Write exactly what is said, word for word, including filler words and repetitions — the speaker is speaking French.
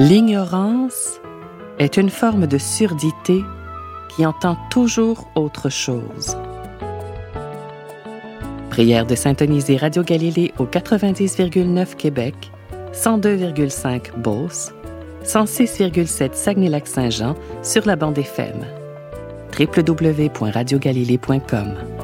L'ignorance est une forme de surdité qui entend toujours autre chose. Prière de syntoniser Radio Galilée au quatre-vingt-dix virgule neuf Québec, cent deux virgule cinq Beauce, cent six virgule sept Saguenay-Lac-Saint-Jean sur la bande F M. w w w point radio galilée point com